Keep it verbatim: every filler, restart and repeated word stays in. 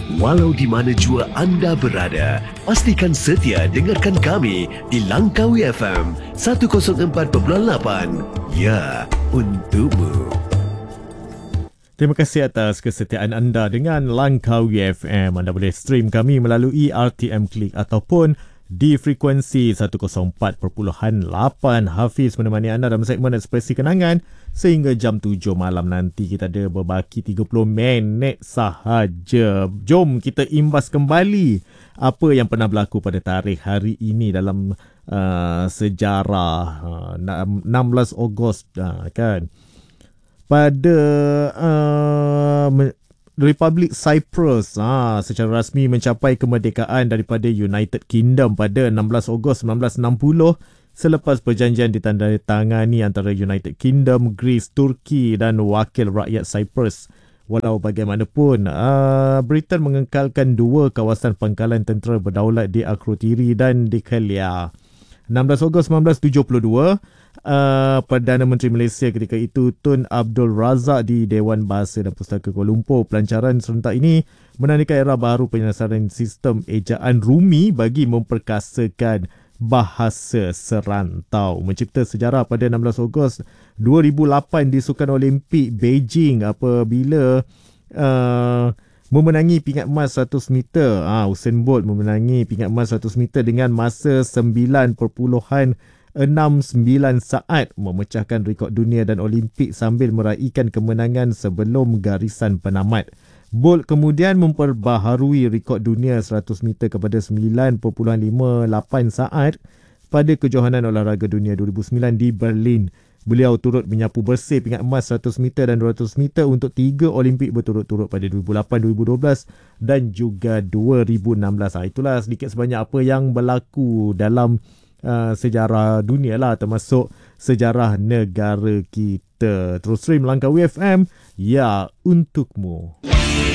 Walau di mana jua anda berada, pastikan setia dengarkan kami di Langkawi F M seratus empat perpuluhan lapan. Ya, untukmu. Terima kasih atas kesetiaan anda dengan Langkawi F M. Anda boleh stream kami melalui R T M Click ataupun di frekuensi seratus empat perpuluhan lapan. Hafiz menemani anda dalam segmen Ekspresi Kenangan sehingga jam tujuh malam nanti. Kita ada berbaki tiga puluh minit sahaja. Jom kita imbas kembali apa yang pernah berlaku pada tarikh hari ini dalam uh, sejarah uh, enam belas Ogos uh, kan. Pada uh, Republik Cyprus ha, secara rasmi mencapai kemerdekaan daripada United Kingdom pada enam belas Ogos sembilan belas enam puluh selepas perjanjian ditandatangani antara United Kingdom, Greece, Turki dan Wakil Rakyat Cyprus. Walau bagaimanapun, uh, Britain mengekalkan dua kawasan pangkalan tentera berdaulat di Akrotiri dan di Kelia. enam belas Ogos sembilan belas tujuh puluh dua, uh, Perdana Menteri Malaysia ketika itu Tun Abdul Razak di Dewan Bahasa dan Pustaka Kuala Lumpur. Pelancaran serentak ini menandakan era baru penyelesaian sistem ejaan Rumi bagi memperkasakan bahasa serantau. Mencipta sejarah pada enam belas Ogos dua ribu lapan di Sukan Olimpik Beijing apabila uh, memenangi pingat emas seratus meter. Ah, Usain Bolt memenangi pingat emas seratus meter dengan masa sembilan perpuluhan enam sembilan saat, memecahkan rekod dunia dan Olimpik sambil meraihkan kemenangan sebelum garisan penamat. Bolt kemudian memperbaharui rekod dunia seratus meter kepada sembilan perpuluhan lima lapan saat pada Kejohanan Olahraga Dunia dua ribu sembilan di Berlin. Beliau turut menyapu bersih pingat emas seratus meter dan dua ratus meter untuk tiga Olimpik berturut-turut pada dua ribu lapan, dua ribu dua belas dan juga dua ribu enam belas. Ha, itulah sedikit sebanyak apa yang berlaku dalam uh, sejarah dunia lah, termasuk sejarah negara kita. Terus stream Langkawi F M, ya untukmu.